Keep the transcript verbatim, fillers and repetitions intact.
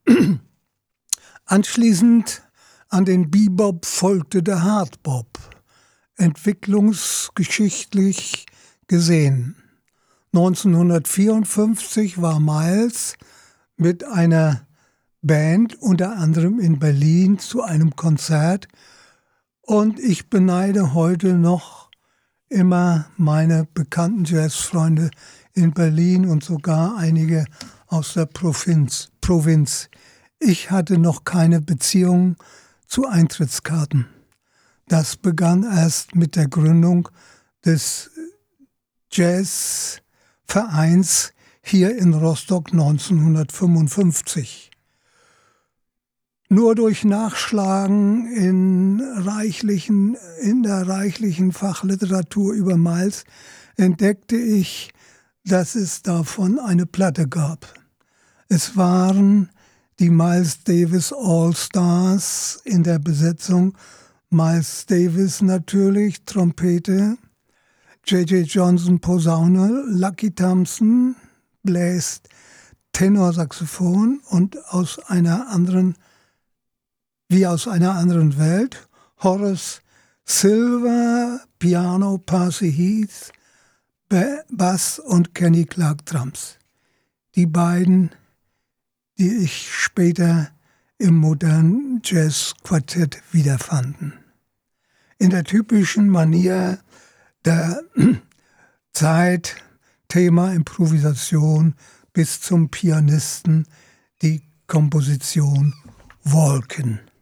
Anschließend an den Bebop folgte der Hardbop, entwicklungsgeschichtlich gesehen. neunzehnhundertvierundfünfzig war Miles mit einer Band unter anderem in Berlin zu einem Konzert und ich beneide heute noch immer meine bekannten Jazzfreunde in Berlin und sogar einige aus der Provinz. Provinz. Ich hatte noch keine Beziehung zu Eintrittskarten. Das begann erst mit der Gründung des Jazzvereins hier in Rostock neunzehnhundertfünfundfünfzig. Nur durch Nachschlagen in, reichlichen, in der reichlichen Fachliteratur über Miles entdeckte ich, dass es davon eine Platte gab. Es waren die Miles Davis All-Stars in der Besetzung. Miles Davis natürlich, Trompete, J J Johnson Posaune, Lucky Thompson bläst Tenorsaxophon und aus einer anderen, wie aus einer anderen Welt, Horace Silver, Piano, Percy Heath, Bass und Kenny Clarke Drums. Die beiden, die ich später im modernen Jazz-Quartett wiederfanden. In der typischen Manier der Zeit, Thema Improvisation bis zum Pianisten, die Komposition Wolken.